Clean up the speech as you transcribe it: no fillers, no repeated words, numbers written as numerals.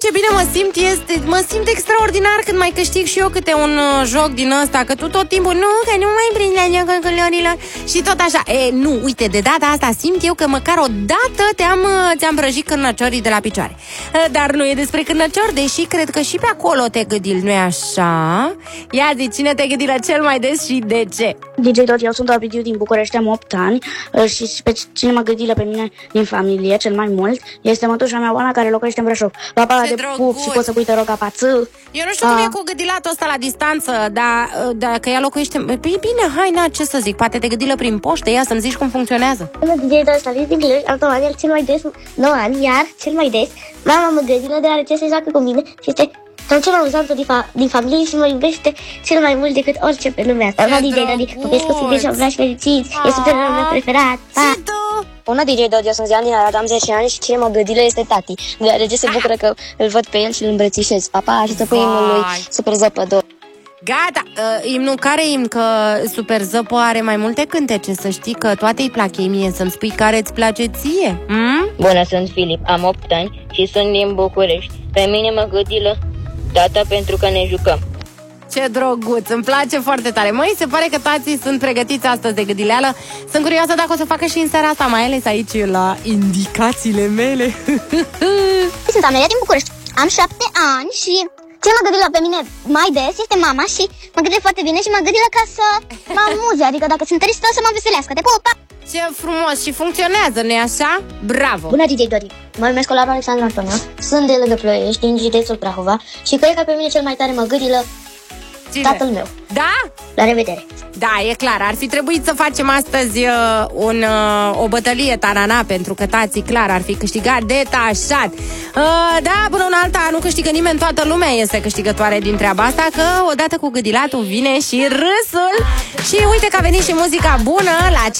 ce bine mă simt extraordinar când mai câștig și eu câte un joc din ăsta, că tu tot timpul, nu, că nu mai prind la jocul culorilor și tot așa. Nu, uite, de data asta simt eu că măcar o dată ți-am prăjit cârnăciorii de la picioare. Dar nu e despre cârnăciori, deși cred că și pe acolo te gâdil, nu-i așa? Ia zi, cine te gâdilă cel mai des și de ce? DJ Dot, eu sunt Ovidiu din București, am 8 ani și pe cine mă gâdilă pe mine din familie cel mai mult este mătușa mea Oana, care locuiește în Brașov. Papa, de pup și poți să pui, te rog, apață. Eu nu știu cum e cu gâdilatul ăsta la distanță, dar dacă ea locuiește... Bine, hai, ce să zic, poate te gâdilă prin poștă, ia să-mi zici cum funcționează. DJ Dot, salut din Cluj, am 9 ani, cel mai des 9 ani, iar cel mai des mama mă gâdilă deoarece se joacă cu mine și este cel mai amuzantă din familie și mă iubește cel mai mult decât orice pe lumea asta. DJ Dot, pupesc cu sfârșit și obrași fericiți, e superul meu preferat. Bună, DJ Dot, eu sunt Zian din Arad, am 10 ani și cine mă gâdilă este tati, deoarece se bucură că îl văd pe el și îl îmbrățișez. Papa, ajută cu imnul lui Super Zăpădor. Gata, imnul care imn? Că Super Zăpă are mai multe cântece, să știi că toate îi plac ei, mie să-mi spui care îți place ție. Bună, sunt Filip, am 8 ani și sunt din București. Pe mine mă gâdilă tata pentru că ne jucăm. Ce drăguț, îmi place foarte tare. Măi, se pare că tații sunt pregătiți astăzi de gâdileală. Sunt curioasă dacă o să facă și în seara asta, mai ales aici la indicațiile mele. Sunt Amelia din București, am 7 ani și ce mă gâdilă pe mine mai des este mama și mă gâdilă foarte bine și mă gâdilă ca să mă amuze, adică dacă sunt tristă să mă veselească. Te pup, pa! Ce frumos și funcționează, nu-i așa? Bravo! Bună, DJ Dori! Mă numesc Olaru Alexandru Antonio, sunt de lângă Ploiești, din județul Prahova și cred că pe mine cel mai tare mă gâdilă tatăl meu. Da? La revedere! Da, e clar, ar fi trebuit să facem astăzi o bătălie tarana, pentru că tații, clar, ar fi câștigat detașat. Da, până una alta nu câștigă nimeni, toată lumea este câștigătoare din treaba asta, că odată cu gâdilatul vine și râsul. Și uite că a venit și muzica bună la